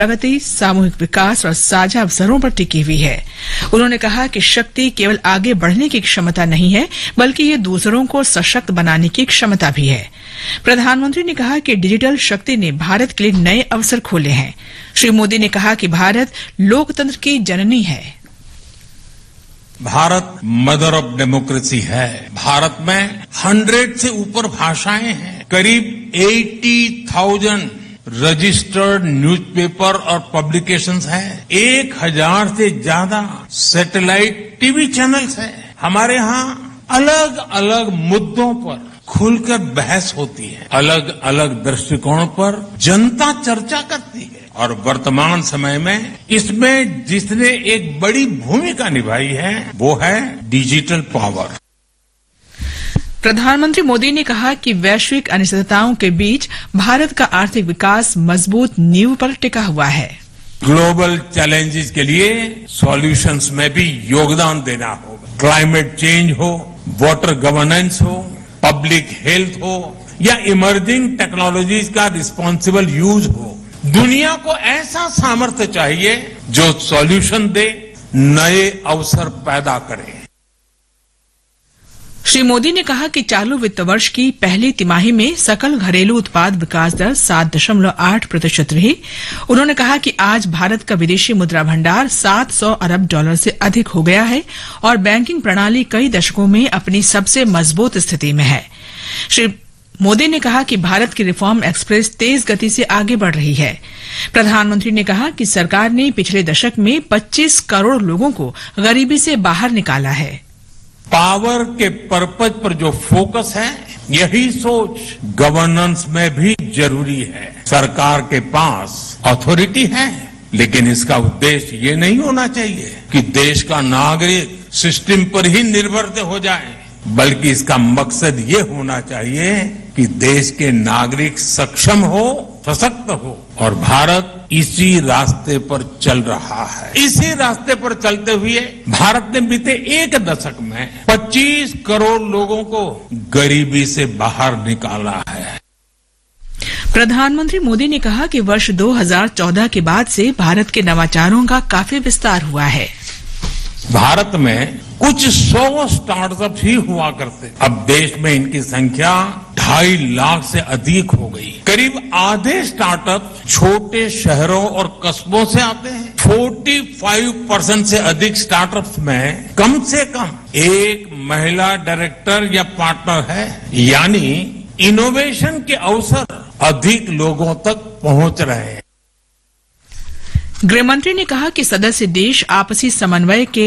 प्रगति, सामूहिक विकास और साझा अवसरों पर टिकी हुई है। उन्होंने कहा कि शक्ति केवल आगे बढ़ने की क्षमता नहीं है, बल्कि ये दूसरों को सशक्त बनाने की क्षमता भी है। प्रधानमंत्री ने कहा कि डिजिटल शक्ति ने भारत के लिए नए अवसर खोले हैं। श्री मोदी ने कहा कि भारत लोकतंत्र की जननी है। भारत मदर ऑफ डेमोक्रेसी है। भारत में 100 से ऊपर भाषाएं हैं। करीब 80,000 रजिस्टर्ड न्यूज़पेपर और पब्लिकेशंस हैं। 1000 से ज्यादा सैटेलाइट टीवी चैनल्स हैं। हमारे यहाँ अलग अलग मुद्दों पर खुलकर बहस होती है। अलग अलग दृष्टिकोण पर जनता चर्चा करती है। और वर्तमान समय में इसमें जिसने एक बड़ी भूमिका निभाई है वो है डिजिटल पावर। प्रधानमंत्री मोदी ने कहा कि वैश्विक अनिश्चितताओं के बीच भारत का आर्थिक विकास मजबूत नींव पर टिका हुआ है। ग्लोबल चैलेंजेस के लिए सॉल्यूशंस में भी योगदान देना होगा। क्लाइमेट चेंज हो, वाटर गवर्नेंस हो, पब्लिक हेल्थ हो या इमर्जिंग टेक्नोलॉजीज का रिस्पॉन्सिबल यूज हो, दुनिया को ऐसा सामर्थ्य चाहिए जो सॉल्यूशन दे, नए अवसर पैदा करे। श्री मोदी ने कहा कि चालू वित्त वर्ष की पहली तिमाही में सकल घरेलू उत्पाद विकास दर 7.8% रही। उन्होंने कहा कि आज भारत का विदेशी मुद्रा भंडार $700 अरब से अधिक हो गया है और बैंकिंग प्रणाली कई दशकों में अपनी सबसे मजबूत स्थिति में है। श्री मोदी ने कहा कि भारत की रिफॉर्म एक्सप्रेस तेज गति से आगे बढ़ रही है। प्रधानमंत्री ने कहा कि सरकार ने पिछले दशक में 25 करोड़ लोगों को गरीबी से बाहर निकाला है। पावर के पर्पज पर जो फोकस है, यही सोच गवर्नेंस में भी जरूरी है। सरकार के पास अथॉरिटी है, लेकिन इसका उद्देश्य ये नहीं होना चाहिए कि देश का नागरिक सिस्टम पर ही निर्भर हो जाए, बल्कि इसका मकसद ये होना चाहिए कि देश के नागरिक सक्षम हो, सशक्त हो। और भारत इसी रास्ते पर चल रहा है। इसी रास्ते पर चलते हुए भारत ने बीते एक दशक में 25 करोड़ लोगों को गरीबी से बाहर निकाला है। प्रधानमंत्री मोदी ने कहा कि वर्ष 2014 के बाद से भारत के नवाचारों का काफी विस्तार हुआ है। भारत में कुछ 100 स्टार्टअप ही हुआ करते, अब देश में इनकी संख्या 2.5 लाख से अधिक हो गई। करीब आधे स्टार्टअप छोटे शहरों और कस्बों से आते हैं। 45% से अधिक स्टार्टअप्स में कम से कम एक महिला डायरेक्टर या पार्टनर है, यानी इनोवेशन के अवसर अधिक लोगों तक पहुंच रहे हैं। गृहमंत्री ने कहा कि सदस्य देश आपसी समन्वय के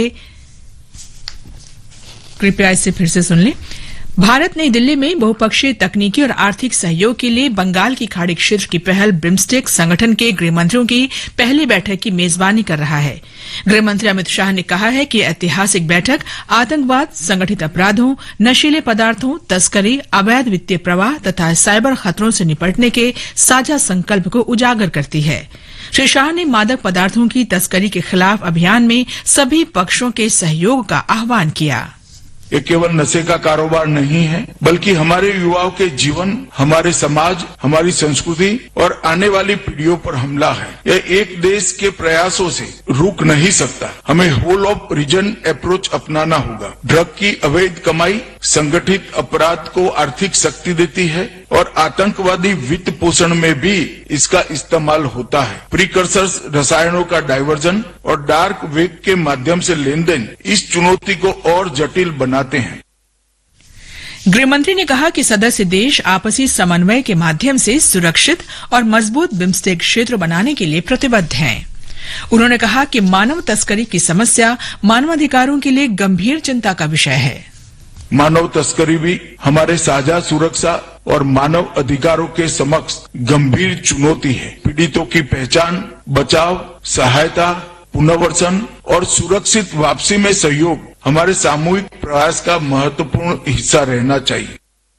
कृपया इसे फिर से सुन लें। भारत नई दिल्ली में बहुपक्षीय तकनीकी और आर्थिक सहयोग के लिए बंगाल की खाड़ी क्षेत्र की पहल ब्रिम्स्टेक संगठन के गृहमंत्रियों की पहली बैठक की मेजबानी कर रहा है। गृहमंत्री अमित शाह ने कहा है कि ऐतिहासिक बैठक आतंकवाद, संगठित अपराधों, नशीले पदार्थों, तस्करी, अवैध वित्तीय प्रवाह तथा साइबर खतरों से निपटने के साझा संकल्प को उजागर करती है। श्री शाह ने मादक पदार्थों की तस्करी के खिलाफ अभियान में सभी पक्षों के सहयोग का आह्वान किया। ये केवल नशे का कारोबार नहीं है, बल्कि हमारे युवाओं के जीवन, हमारे समाज, हमारी संस्कृति और आने वाली पीढ़ियों पर हमला है। यह एक देश के प्रयासों से रुक नहीं सकता। हमें होल ऑफ रीजन अप्रोच अपनाना होगा। ड्रग की अवैध कमाई संगठित अपराध को आर्थिक शक्ति देती है और आतंकवादी वित्त पोषण में भी इसका इस्तेमाल होता है। प्रीकर्सर्स रसायनों का डायवर्जन और डार्क वेब के माध्यम से लेन देन इस चुनौती को और जटिल बनाते हैं। गृहमंत्री ने कहा कि सदस्य देश आपसी समन्वय के माध्यम से सुरक्षित और मजबूत बिम्स्टेक क्षेत्र बनाने के लिए प्रतिबद्ध हैं। उन्होंने कहा कि मानव तस्करी की समस्या मानवाधिकारों के लिए गंभीर चिंता का विषय है। मानव तस्करी भी हमारे साझा सुरक्षा और मानव अधिकारों के समक्ष गंभीर चुनौती है। पीड़ितों की पहचान, बचाव, सहायता, पुनर्वसन और सुरक्षित वापसी में सहयोग हमारे सामूहिक प्रयास का महत्वपूर्ण हिस्सा रहना चाहिए।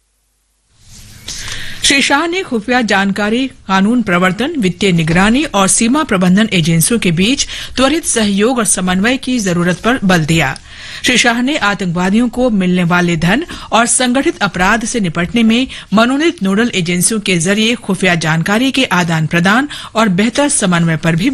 श्री शाह ने खुफिया जानकारी, कानून प्रवर्तन, वित्तीय निगरानी और सीमा प्रबंधन एजेंसियों के बीच त्वरित सहयोग और समन्वय की जरूरत पर बल दिया। श्री शाह ने आतंकवादियों को मिलने वाले धन और संगठित अपराध से निपटने में मनोनीत नोडल एजेंसियों के जरिए खुफिया जानकारी के आदान प्रदान और बेहतर समन्वय पर भी